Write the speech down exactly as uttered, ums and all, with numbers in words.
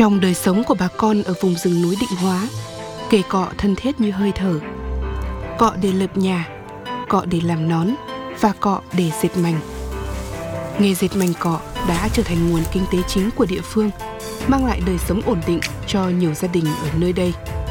Trong đời sống của bà con ở vùng rừng núi Định Hóa, cây cọ thân thiết như hơi thở. Cọ để lợp nhà, cọ để làm nón và cọ để dệt mành. Nghề dệt mành cọ đã trở thành nguồn kinh tế chính của địa phương, mang lại đời sống ổn định cho nhiều gia đình ở nơi đây.